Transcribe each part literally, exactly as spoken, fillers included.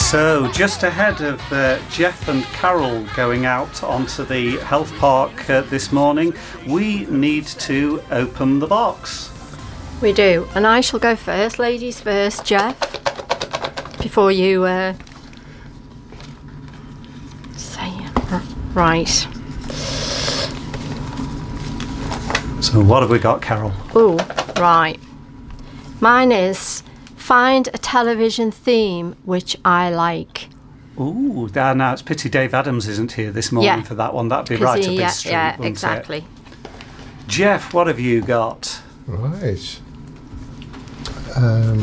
So, just ahead of uh, Jeff and Carol going out onto the health park uh, this morning, we need to open the box. We do, and I shall go first. Ladies first, Jeff, before you uh, say right. So, what have we got, Carol? Oh, right. Mine is find a television theme which I like. Ooh, now it's pity Dave Adams isn't here this morning yeah. for that one. That'd be right he, up his yeah, street, yeah, wouldn't exactly. it? Jeff, what have you got? Right. Um,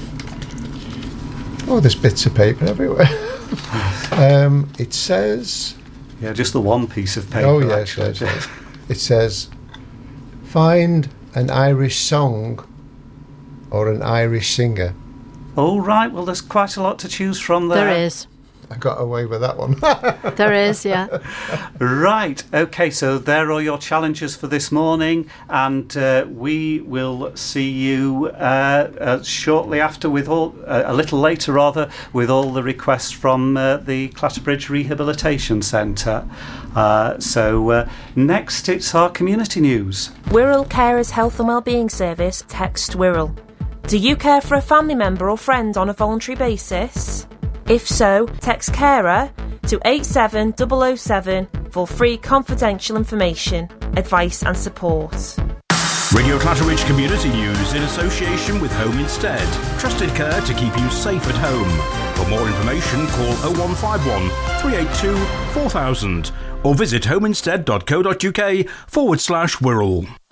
oh, there's bits of paper everywhere. um, it says... Yeah, just the one piece of paper, Oh, yes, actually. yes, yes. It says, find an Irish song or an Irish singer. Oh, right. Well, there's quite a lot to choose from there. There is. I got away with that one. There is, yeah. Right. Okay, so there are your challenges for this morning, and uh, we will see you uh, uh, shortly after with all, uh, a little later rather, with all the requests from uh, the Clatterbridge Rehabilitation Centre. Uh, so uh, next, it's our community news. Wirral Carers Health and Wellbeing Service text Wirral. Do you care for a family member or friend on a voluntary basis? If so, text carer to eight seven zero zero seven for free confidential information, advice and support. Radio Clatterbridge Community News in association with Home Instead. Trusted care to keep you safe at home. For more information, call oh one five one, three eight two, four thousand or visit homeinstead.co.uk forward slash Wirral.